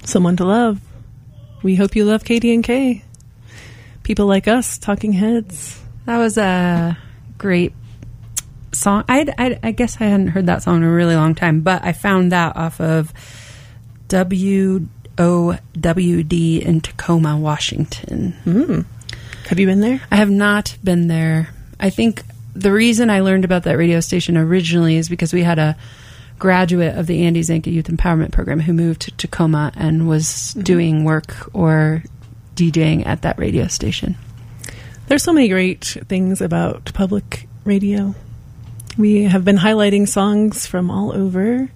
Someone to Love. We hope you love KDNK. People like us, Talking Heads. That was a great song. I guess I hadn't heard that song in a really long time, but I found that off of WOWD in Tacoma, Washington. Have you been there? I have not been there. I think the reason I learned about that radio station originally is because we had a graduate of the Andy Zanka Youth Empowerment Program who moved to Tacoma and was doing work or DJing at that radio station. There's so many great things about public radio. We have been highlighting songs from all over,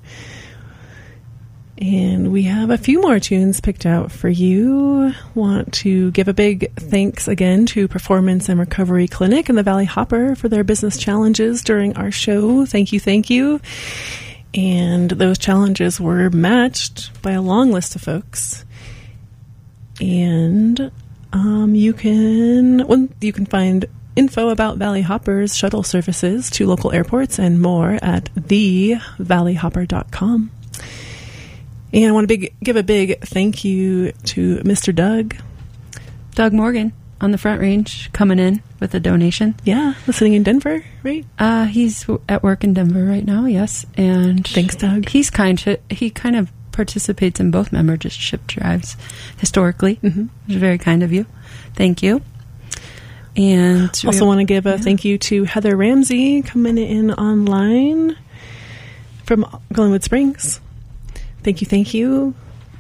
and we have a few more tunes picked out for you. Want to give a big thanks again to Performance and Recovery Clinic and the Valley Hopper for their business challenges during our show. Thank you, thank you. And those challenges were matched by a long list of folks. And you can find info about Valley Hopper's shuttle services to local airports and more at thevalleyhopper.com. And I want to give a big thank you to Mr. Doug Morgan on the Front Range, coming in with a donation. Yeah, listening in Denver, right? He's at work in Denver right now, yes. And thanks, Doug. He kind of participates in both membership drives historically, which is very kind of you. Thank you. And also want to give a thank you to Heather Ramsey coming in online from Glenwood Springs. Thank you.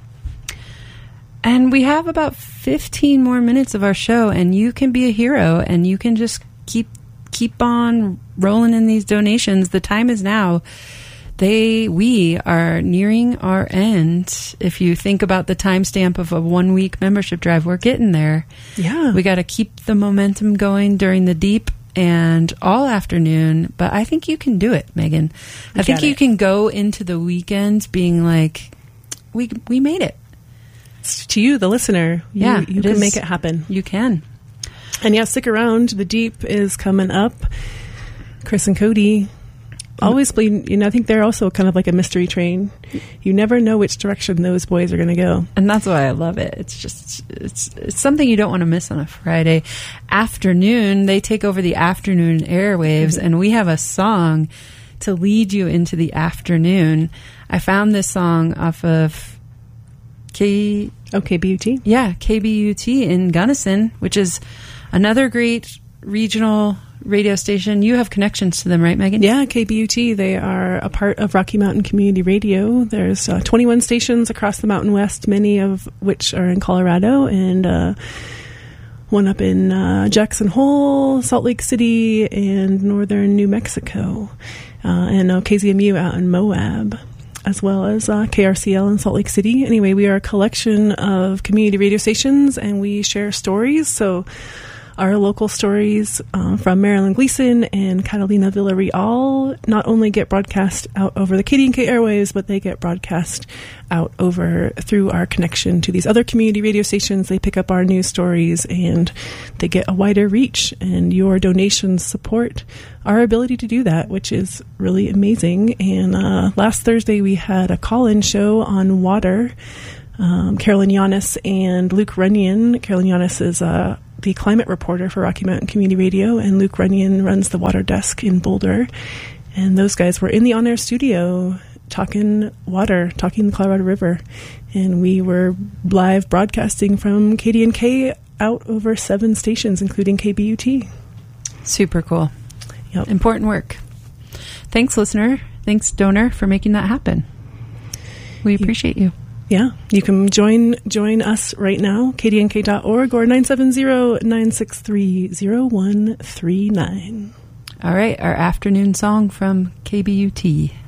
And we have about 15 more minutes of our show, and you can be a hero, and you can just keep on rolling in these donations. The time is now. We are nearing our end. If you think about the timestamp of a 1-week membership drive, we're getting there. Yeah. We got to keep the momentum going during the deep and all afternoon, but I think you can do it, Megan. I think you can go into the weekend being like, we made it. It's to you, the listener. You can make it happen. You can. And yeah, stick around. The Deep is coming up. Chris and Cody always bleed. I think they're also kind of like a mystery train. You never know which direction those boys are going to go. And that's why I love it. It's just, it's something you don't want to miss on a Friday afternoon. They take over the afternoon airwaves, and we have a song to lead you into the afternoon. I found this song off of KBUT? Yeah, KBUT in Gunnison, which is another great regional radio station. You have connections to them, right, Megan? Yeah, KBUT. They are a part of Rocky Mountain Community Radio. There's 21 stations across the Mountain West, many of which are in Colorado, and one up in Jackson Hole, Salt Lake City, and northern New Mexico, and KZMU out in Moab, as well as KRCL in Salt Lake City. Anyway, we are a collection of community radio stations, and we share stories. So our local stories from Marilyn Gleason and Catalina Villarreal not only get broadcast out over the KDNK airwaves, but they get broadcast out over through our connection to these other community radio stations. They pick up our news stories, and they get a wider reach, and your donations support our ability to do that, which is really amazing. And last Thursday we had a call-in show on water. Carolyn Yanis and Luke Runyon. Carolyn Yanis is the climate reporter for Rocky Mountain Community Radio, and Luke Runyon runs the water desk in Boulder. And those guys were in the on-air studio talking water, talking the Colorado River. And we were live broadcasting from KDNK out over 7 stations, including KBUT. Super cool. Yep. Important work. Thanks, listener. Thanks, donor, for making that happen. We appreciate you. Yeah, you can join us right now, kdnk.org or 970-963-0139. All right, our afternoon song from KBUT.